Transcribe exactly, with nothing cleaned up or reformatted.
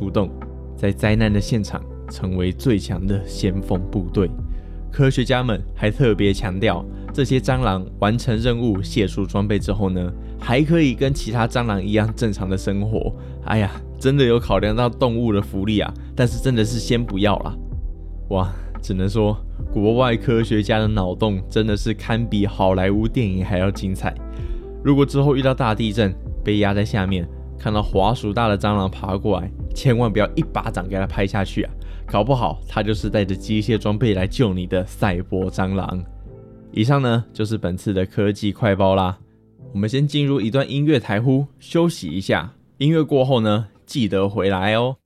出动，在灾难的现场成为最强的先锋部队。科学家们还特别强调，这些蟑螂完成任务、卸除装备之后呢，还可以跟其他蟑螂一样正常的生活。哎呀，真的有考量到动物的福利啊，但是真的是先不要啦。哇，只能说国外科学家的脑洞真的是堪比好莱坞电影还要精彩。如果之后遇到大地震，被压在下面，看到滑鼠大的蟑螂爬过来，千万不要一巴掌给它拍下去啊！搞不好它就是带着机械装备来救你的赛博蟑螂。以上呢就是本次的科技快报啦。我们先进入一段音乐台呼，休息一下。音乐过后呢，记得回来哦。